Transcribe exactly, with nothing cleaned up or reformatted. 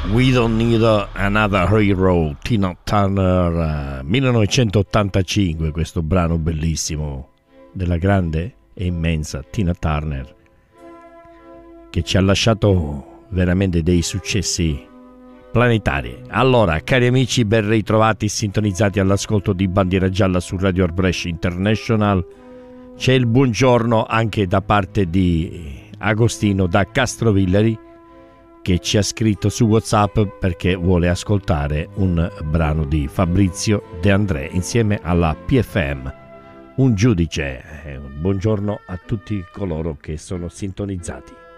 We Don't Need Another Hero, Tina Turner, millenovecentottantacinque, questo brano bellissimo della grande e immensa Tina Turner, che ci ha lasciato veramente dei successi planetari. Allora, cari amici, ben ritrovati, sintonizzati all'ascolto di Bandiera Gialla su Radio Brescia International. C'è il buongiorno anche da parte di Agostino da Castrovillari, che ci ha scritto su WhatsApp perché vuole ascoltare un brano di Fabrizio De André insieme alla P F M, Un giudice. Buongiorno a tutti coloro che sono sintonizzati.